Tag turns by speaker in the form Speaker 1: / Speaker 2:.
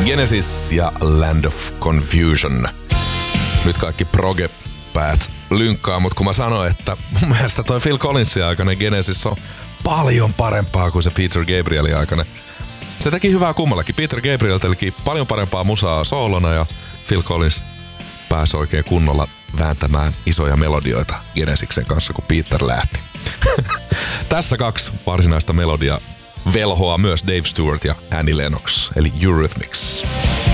Speaker 1: Genesis ja Land of Confusion. Nyt kaikki progepäät lynkkaa, mutta kun mä sanoin, että mun mielestä toi Phil Collinsin aikainen Genesis on paljon parempaa kuin se Peter Gabrielin aikainen. Se teki hyvää kummallakin. Peter Gabriel teki paljon parempaa musaa soolona ja Phil Collins pääsi oikein kunnolla vääntämään isoja melodioita Genesiksen kanssa, kun Peter lähti. Tässä 2 varsinaista melodia velhoa myös Dave Stewart ja Annie Lennox, eli Eurythmics.